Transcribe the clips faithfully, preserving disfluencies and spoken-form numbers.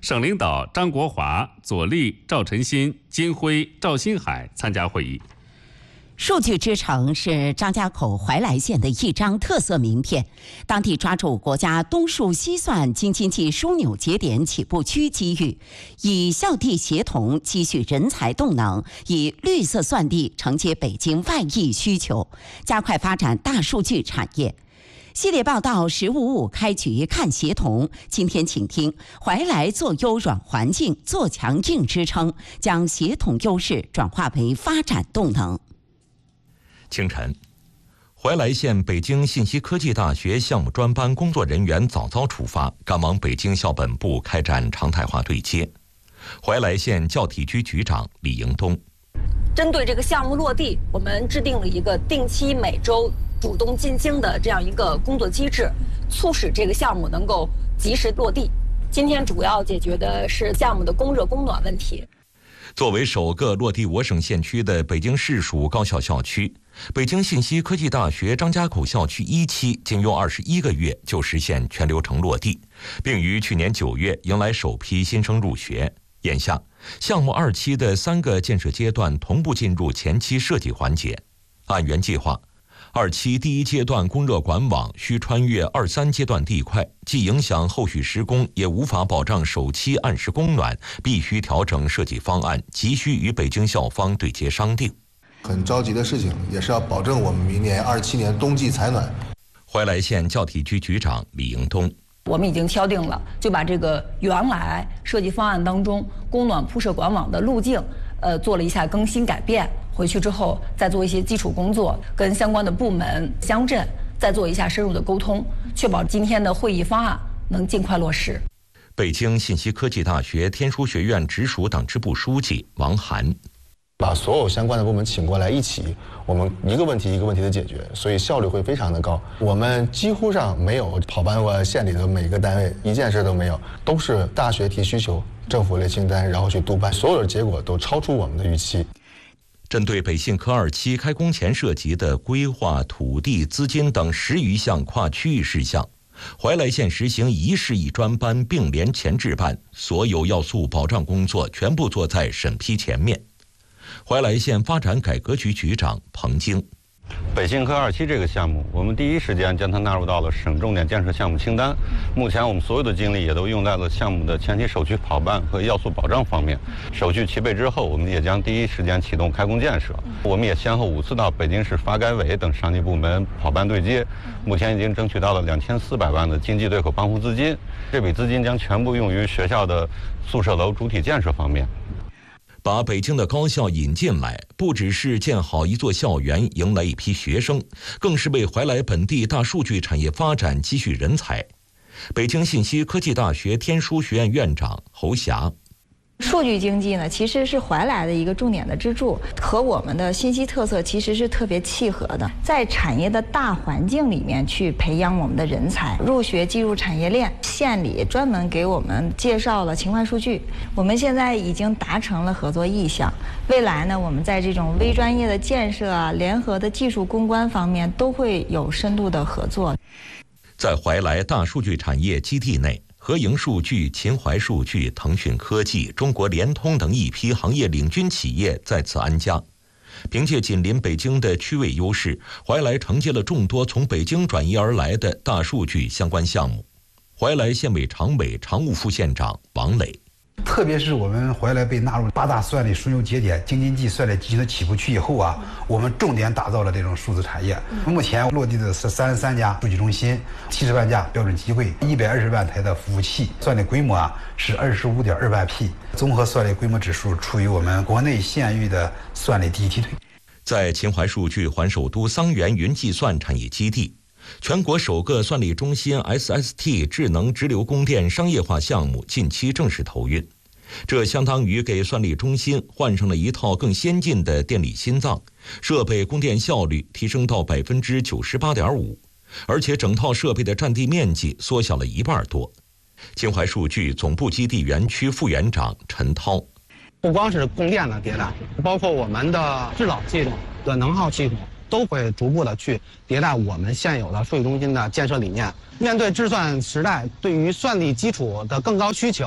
省领导张国华、左立、赵晨新、金辉、赵新海参加会议。 数据之城是张家口怀来县的一张特色名片，当地抓住国家东数西算京津冀枢纽节点起步区机遇，以校地协同积蓄人才动能，以绿色算力承接北京外溢需求，加快发展大数据产业。系列报道十五五开局看协同，今天请听怀来做优软环境，做强硬支撑，将协同优势转化为发展动能。 清晨，怀来县北京信息科技大学项目专班工作人员早早出发，赶往北京校本部开展常态化对接。怀来县教体局局长李迎东： 针对这个项目落地，我们制定了一个定期每周主动进京的这样一个工作机制，促使这个项目能够及时落地。今天主要解决的是项目的供热供暖问题。 作为首个落地我省县区的北京市属高校校区，北京信息科技大学张家口校区一期仅用二十一个月就实现全流程落地，并于去年九月迎来首批新生入学。眼下，项目二期的三个建设阶段同步进入前期设计环节。按原计划，二期第一阶段供热管网需穿越二三阶段地块，既影响后续施工，也无法保障首期按时供暖，必须调整设计方案，急需与北京校方对接商定。 很着急的事情，也是要保证我们明年二七年冬季采暖。 怀来县教体局局长李迎东： 我们已经敲定了，就把这个原来设计方案当中供暖铺设管网的路径，呃，做了一下更新改变。回去之后再做一些基础工作，跟相关的部门、乡镇再做一下深入的沟通，确保今天的会议方案能尽快落实。 北京信息科技大学天书学院直属党支部书记王涵： 把所有相关的部门请过来一起，我们一个问题一个问题的解决，所以效率会非常的高。我们几乎上没有跑班过县里的每个单位，一件事都没有，都是大学提需求，政府列清单，然后去督办，所有的结果都超出我们的预期。 针对北信科二期开工前涉及的规划、土地、资金等十余项跨区域事项，怀来县实行一市一专班并联前置办，所有要素保障工作全部做在审批前面。怀来县发展改革局局长彭京： 北信科二期这个项目，我们第一时间将它纳入到了省重点建设项目清单。目前我们所有的精力也都用在了项目的前期手续跑办和要素保障方面。手续齐备之后，我们也将第一时间启动开工建设。我们也先后五次到北京市发改委等上级部门跑办对接，目前已经争取到了两千四百万的经济对口帮扶资金。这笔资金将全部用于学校的宿舍楼主体建设方面。 把北京的高校引进来，不只是建好一座校园，迎来一批学生，更是为怀来本地大数据产业发展积蓄人才。北京信息科技大学天书学院院长侯霞： 数据经济呢，其实是怀来的一个重点的支柱，和我们的信息特色其实是特别契合的。在产业的大环境里面去培养我们的人才，入学进入产业链。县里专门给我们介绍了情怀数据，我们现在已经达成了合作意向。未来呢，我们在这种微专业的建设啊、联合的技术攻关方面都会有深度的合作。 在怀来大数据产业基地内，合营数据、秦淮数据、腾讯科技、中国联通等一批行业领军企业在此安家。凭借紧邻北京的区位优势，怀来承接了众多从北京转移而来的大数据相关项目。怀来县委常委、常务副县长王磊： 特别是我们怀来被纳入八大算力枢纽节点京津冀算力集群的起步区以后啊，我们重点打造了这种数字产业。目前落地的是三十三家数据中心，七十万架标准机柜，一百二十万台的服务器，算力规模啊是二十五点二万 P， 综合算力规模指数处于我们国内县域的算力第一梯队。 在秦淮数据环首都桑园云计算产业基地，全国首个算力中心 S S T 智能直流供电商业化项目近期正式投运，这相当于给算力中心换上了一套更先进的电力心脏，设备供电效率提升到百分之九十八点五，而且整套设备的占地面积缩小了一半多。秦淮数据总部基地园区副园长陈涛： 不光是供电的迭代，包括我们的制导系统的能耗系统，都会逐步的去迭代我们现有的数据中心的建设理念。面对智算时代对于算力基础的更高需求，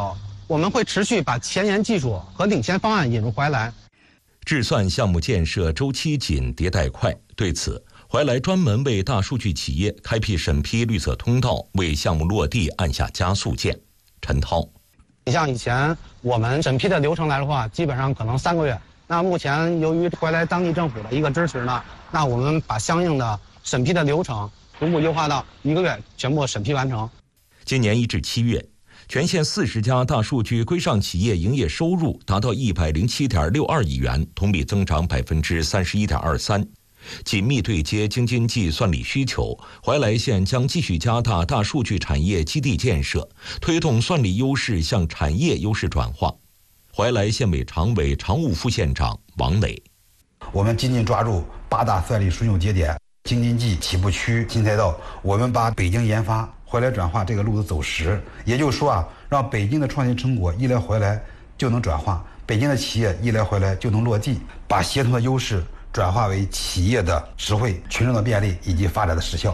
我们会持续把前沿技术和领先方案引入怀来。 智算项目建设周期紧，迭代快，对此，怀来专门为大数据企业开辟审批绿色通道，为项目落地按下加速键。陈涛， 你像以前我们审批的流程来的话，基本上可能三个月。那目前由于怀来当地政府的一个支持呢，那我们把相应的审批的流程逐步优化到一个月全部审批完成。 今年一至七月，全县四十家大数据规上企业营业收入达到一百零七点六二亿元，同比增长百分之三十一点二三。紧密对接京津冀算力需求，怀来县将继续加大大数据产业基地建设，推动算力优势向产业优势转化。怀来县委常委、常务副县长王磊， 我们紧紧抓住八大算力枢纽节点、京津冀起步区新赛道，我们把北京研发怀来转化这个路子走实。也就是说啊，让北京的创新成果一来怀来就能转化，北京的企业一来怀来就能落地，把协同的优势转化为企业的实惠、群众的便利以及发展的实效。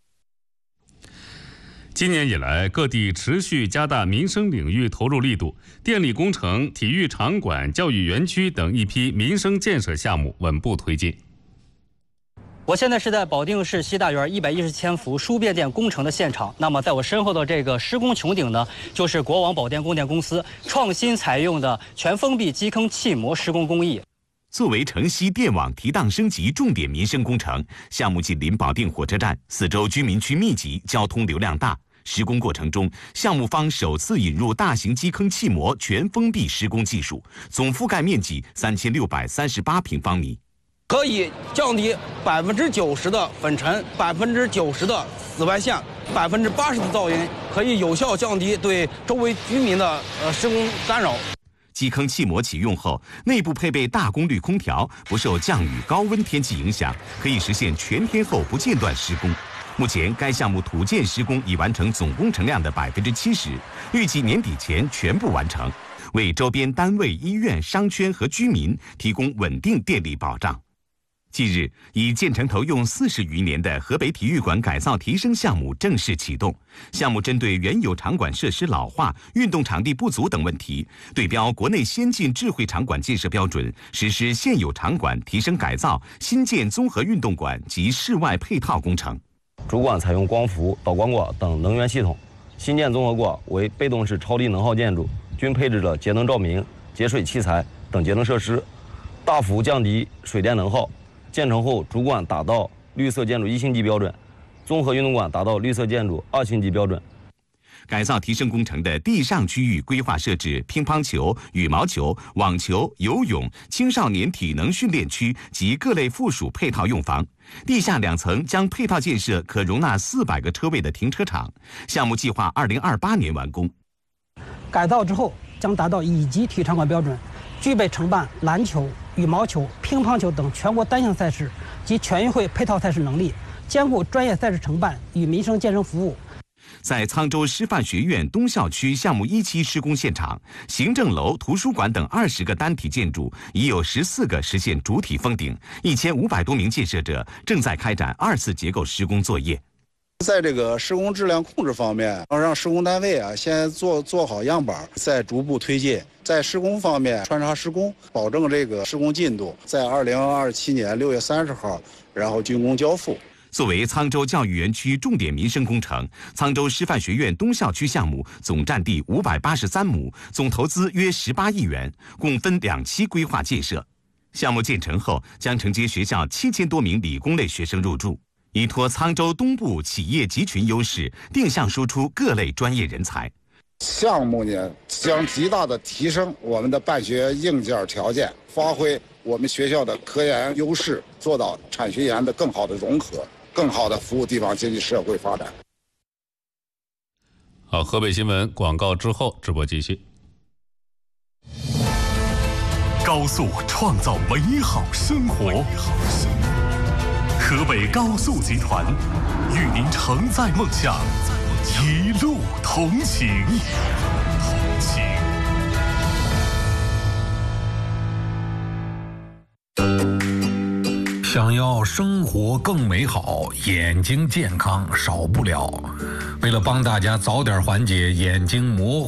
今年以来，各地持续加大民生领域投入力度，电力工程、体育场馆、教育园区等一批民生建设项目稳步推进。 我现在是在保定市西大园一百一十千伏输变电工程的现场。那么在我身后的这个施工穹顶呢，就是国网保电供电公司创新采用的全封闭基坑气膜施工工艺。 作为城西电网提档升级重点民生工程，项目紧邻保定火车站，四周居民区密集，交通流量大。施工过程中，项目方首次引入大型基坑气膜全封闭施工技术，总覆盖面积三千六百三十八平方米， 可以降低百分之九十的粉尘、百分之九十的紫外线、百分之八十的噪音，可以有效降低对周围居民的呃施工干扰。 基坑气膜启用后，内部配备大功率空调，不受降雨、高温天气影响，可以实现全天候不间断施工。目前，该项目土建施工已完成总工程量的百分之七十，预计年底前全部完成，为周边单位、医院、商圈和居民提供稳定电力保障。近日，已建成投用四十余年的河北体育馆改造提升项目正式启动。项目针对原有场馆设施老化、运动场地不足等问题，对标国内先进智慧场馆建设标准，实施现有场馆提升改造、新建综合运动馆及室外配套工程。 主馆采用光伏、导光管等能源系统，新建综合馆为被动式超低能耗建筑，均配置了节能照明、节水器材等节能设施，大幅降低水电能耗。建成后，主馆达到绿色建筑一星级标准，综合运动馆达到绿色建筑二星级标准。 改造提升工程的地上区域规划设置乒乓球、羽毛球、网球、游泳、青少年体能训练区及各类附属配套用房。地下两层将配套建设可容纳四百个车位的停车场。项目计划二零二八年完工。 改造之后将达到乙级体育场馆标准，具备承办篮球、羽毛球、乒乓球等全国单项赛事及全运会配套赛事能力，兼顾专业赛事承办与民生健身服务。 在沧州师范学院东校区项目一期施工现场，行政楼、图书馆等二十个单体建筑已有十四个实现主体封顶，一千五百多名建设者正在开展二次结构施工作业。 在这个施工质量控制方面，要让施工单位啊先做做好样板，再逐步推进。在施工方面穿插施工，保证这个施工进度在二零二七年六月三十号，然后竣工交付。 作为沧州教育园区重点民生工程，沧州师范学院东校区项目总占地五百八十三亩，总投资约十八亿元，共分两期规划建设。项目建成后，将承接学校七千多名理工类学生入住，依托沧州东部企业集群优势，定向输出各类专业人才。 项目呢，将极大的提升我们的办学硬件条件，发挥我们学校的科研优势，做到产学研的更好的融合，更好的服务地方经济社会发展。 好，河北新闻广告之后直播继续。 高速创造美好生活，河北高速集团与您承载梦想，一路同行。同行。 想要生活更美好，眼睛健康少不了。为了帮大家早点缓解眼睛模糊